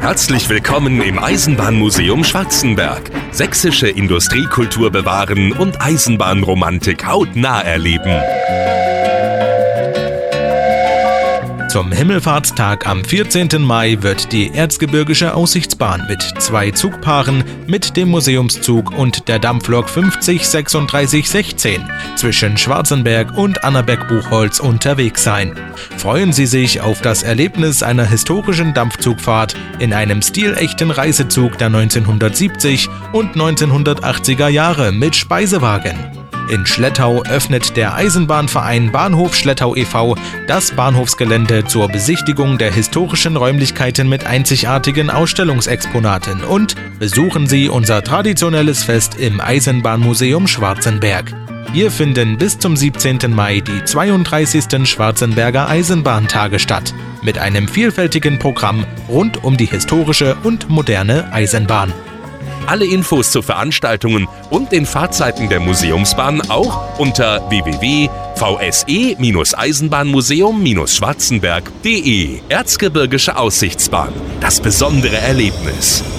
Herzlich willkommen im Eisenbahnmuseum Schwarzenberg. Sächsische Industriekultur bewahren und Eisenbahnromantik hautnah erleben. Zum Himmelfahrtstag am 14. Mai wird die Erzgebirgische Aussichtsbahn mit 2 Zugpaaren mit dem Museumszug und der Dampflok 50 36 16 zwischen Schwarzenberg und Annaberg-Buchholz unterwegs sein. Freuen Sie sich auf das Erlebnis einer historischen Dampfzugfahrt in einem stilechten Reisezug der 1970 und 1980er Jahre mit Speisewagen. In Schlettau öffnet der Eisenbahnverein Bahnhof Schlettau e.V. das Bahnhofsgelände zur Besichtigung der historischen Räumlichkeiten mit einzigartigen Ausstellungsexponaten und besuchen Sie unser traditionelles Fest im Eisenbahnmuseum Schwarzenberg. Hier finden bis zum 17. Mai die 32. Schwarzenberger Eisenbahntage statt, mit einem vielfältigen Programm rund um die historische und moderne Eisenbahn. Alle Infos zu Veranstaltungen und den Fahrzeiten der Museumsbahn auch unter www.vse-eisenbahnmuseum-schwarzenberg.de. Erzgebirgische Aussichtsbahn. Das besondere Erlebnis.